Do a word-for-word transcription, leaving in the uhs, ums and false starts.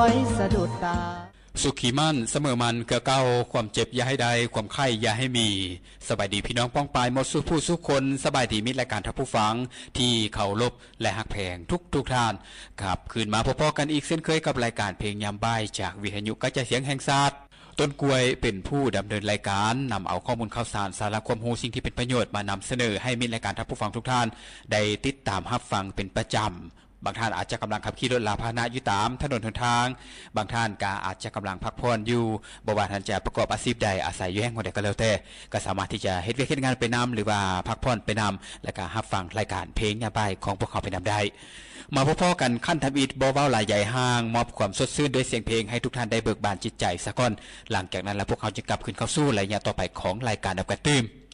อยสะดุดตาสุขีมั่นเสมอมันเกือเก้าความเจ็บอย่าให้ใดความไข้อย่าให้มีสบายดีพี่น้องป้องปายหมดสู้ผู้สู้คนสบายดีมิตรรายการทัพผู้ฟังที่เคารพและฮักแพงทุกทุกท่านครับคืนมาพบกันอีกเช่นเคยกับรายการเพลงยามบ่ายจากวิทยุกระจายเสียงแห่งชาติต้นกล้วยเป็นผู้ดำเนินรายการนำเอาข้อมูลข่าวสารสาระความรู้สิ่งที่เป็นประโยชน์มานำเสนอให้มิตรรายการทัพผู้ฟังทุกท่านได้ติดตามรับฟังเป็นประจำบางท่านอาจจะกำลังขับขี่รถลาพาหนะอยู่ตามถนนหนทางบางท่านก็อาจจะกำลังพักผ่อนอยู่บ่ว่าท่านจะประกอบอาชีพใดอาศัยอยู่แห่งใดก็แล้วแต่ก็สามารถที่จะเฮ็ดเวียกเฮ็ดงานไปนำหรือว่าพักผ่อนไปนำและก็รับฟังรายการเพลงยามบ่ายของพวกเขาไปนำได้มาพบกันขั้นทำอิฐบ่เว้าหลายใหญ่ห้างมอบความสดชื่นด้วยเสียงเพลงให้ทุกท่านได้เบิกบานจิตใจซะก่อนหลังจากนั้นแล้วพวกเขาจะกลับคืนเข้าสู่รายการต่อไปของรายการดับกระตื้ม